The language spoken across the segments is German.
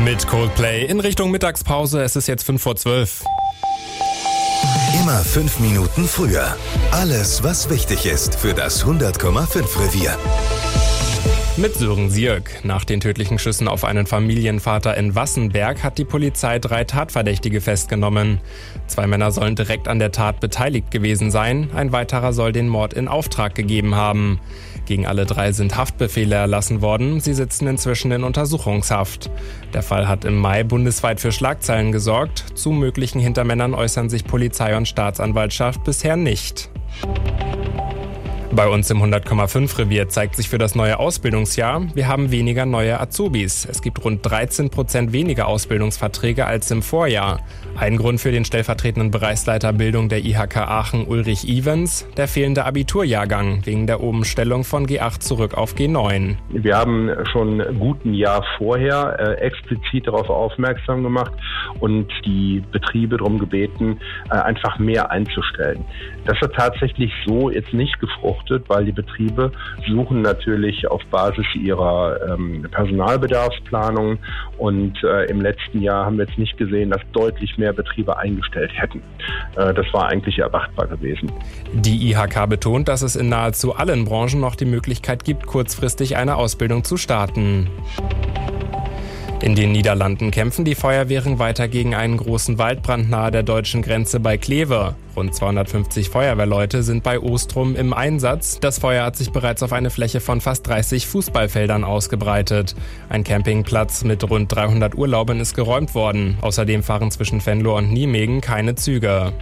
Mit Coldplay in Richtung Mittagspause. Es ist jetzt 5:12. Immer 5 Minuten früher. Alles, was wichtig ist für das 100,5 Revier. Mit Sören Sierk. Nach den tödlichen Schüssen auf einen Familienvater in Wassenberg hat die Polizei 3 Tatverdächtige festgenommen. 2 Männer sollen direkt an der Tat beteiligt gewesen sein. Ein weiterer soll den Mord in Auftrag gegeben haben. Gegen alle 3 sind Haftbefehle erlassen worden. Sie sitzen inzwischen in Untersuchungshaft. Der Fall hat im Mai bundesweit für Schlagzeilen gesorgt. Zu möglichen Hintermännern äußern sich Polizei und Staatsanwaltschaft bisher nicht. Bei uns im 100,5 Revier zeigt sich für das neue Ausbildungsjahr, wir haben weniger neue Azubis. Es gibt rund 13% weniger Ausbildungsverträge als im Vorjahr. Ein Grund für den stellvertretenden Bereichsleiter Bildung der IHK Aachen Ulrich Evans, der fehlende Abiturjahrgang wegen der Umstellung von G8 zurück auf G9. Wir haben schon gut ein Jahr vorher explizit darauf aufmerksam gemacht und die Betriebe darum gebeten, einfach mehr einzustellen. Das hat tatsächlich so jetzt nicht gefruchtet, weil die Betriebe suchen natürlich auf Basis ihrer Personalbedarfsplanung und im letzten Jahr haben wir jetzt nicht gesehen, dass deutlich mehr Betriebe eingestellt hätten. Das war eigentlich erwartbar gewesen. Die IHK betont, dass es in nahezu allen Branchen noch die Möglichkeit gibt, kurzfristig eine Ausbildung zu starten. In den Niederlanden kämpfen die Feuerwehren weiter gegen einen großen Waldbrand nahe der deutschen Grenze bei Kleve. Rund 250 Feuerwehrleute sind bei Ostrum im Einsatz. Das Feuer hat sich bereits auf eine Fläche von fast 30 Fußballfeldern ausgebreitet. Ein Campingplatz mit rund 300 Urlaubern ist geräumt worden. Außerdem fahren zwischen Venlo und Nijmegen keine Züge.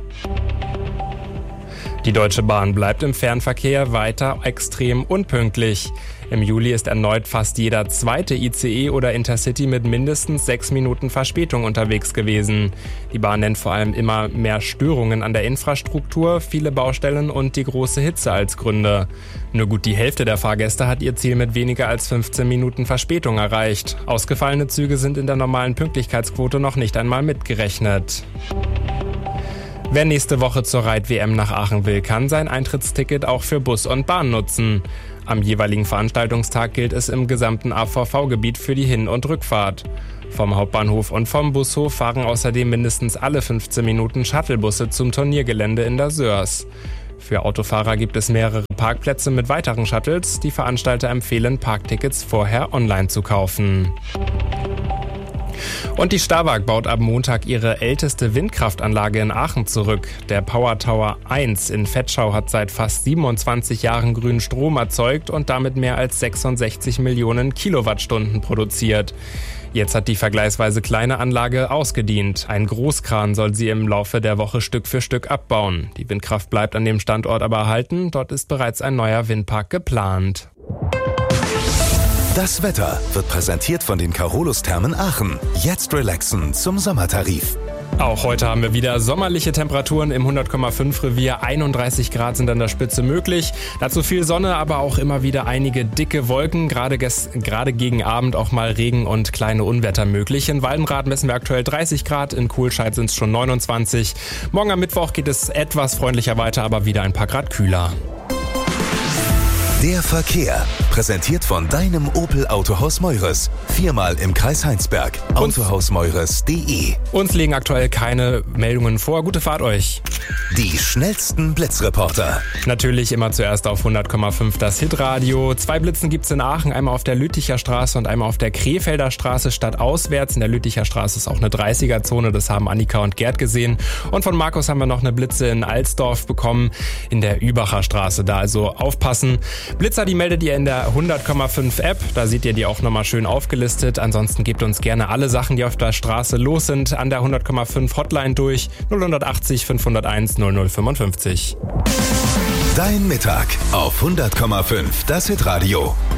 Die Deutsche Bahn bleibt im Fernverkehr weiter extrem unpünktlich. Im Juli ist erneut fast jeder zweite ICE oder Intercity mit mindestens 6 Minuten Verspätung unterwegs gewesen. Die Bahn nennt vor allem immer mehr Störungen an der Infrastruktur, viele Baustellen und die große Hitze als Gründe. Nur gut die Hälfte der Fahrgäste hat ihr Ziel mit weniger als 15 Minuten Verspätung erreicht. Ausgefallene Züge sind in der normalen Pünktlichkeitsquote noch nicht einmal mitgerechnet. Wer nächste Woche zur Reit-WM nach Aachen will, kann sein Eintrittsticket auch für Bus und Bahn nutzen. Am jeweiligen Veranstaltungstag gilt es im gesamten AVV-Gebiet für die Hin- und Rückfahrt. Vom Hauptbahnhof und vom Bushof fahren außerdem mindestens alle 15 Minuten Shuttlebusse zum Turniergelände in der Sörs. Für Autofahrer gibt es mehrere Parkplätze mit weiteren Shuttles. Die Veranstalter empfehlen, Parktickets vorher online zu kaufen. Und die Starwag baut ab Montag ihre älteste Windkraftanlage in Aachen zurück. Der Power Tower 1 in Vetschau hat seit fast 27 Jahren grünen Strom erzeugt und damit mehr als 66 Millionen Kilowattstunden produziert. Jetzt hat die vergleichsweise kleine Anlage ausgedient. Ein Großkran soll sie im Laufe der Woche Stück für Stück abbauen. Die Windkraft bleibt an dem Standort aber erhalten. Dort ist bereits ein neuer Windpark geplant. Das Wetter wird präsentiert von den Carolus-Thermen Aachen. Jetzt relaxen zum Sommertarif. Auch heute haben wir wieder sommerliche Temperaturen im 100,5 Revier. 31 Grad sind an der Spitze möglich. Dazu viel Sonne, aber auch immer wieder einige dicke Wolken. Gerade gegen Abend auch mal Regen und kleine Unwetter möglich. In Waldenrath messen wir aktuell 30 Grad, in Kohlscheid sind es schon 29. Morgen am Mittwoch geht es etwas freundlicher weiter, aber wieder ein paar Grad kühler. Der Verkehr, präsentiert von deinem Opel Autohaus Meures. 4-mal im Kreis Heinsberg. Autohausmeures.de. Uns liegen aktuell keine Meldungen vor. Gute Fahrt euch. Die schnellsten Blitzreporter. Natürlich immer zuerst auf 100,5 das Hitradio. 2 Blitzen gibt's in Aachen, einmal auf der Lütticher Straße und einmal auf der Krefelder Straße stadtauswärts. In der Lütticher Straße ist auch eine 30er-Zone, das haben Annika und Gerd gesehen. Und von Markus haben wir noch eine Blitze in Alsdorf bekommen, in der Übacher Straße. Da also aufpassen. Blitzer, die meldet ihr in der 100,5 App. Da seht ihr die auch nochmal schön aufgelistet. Ansonsten gebt uns gerne alle Sachen, die auf der Straße los sind, an der 100,5 Hotline durch. 080 501 0055. Dein Mittag auf 100,5 das Hitradio.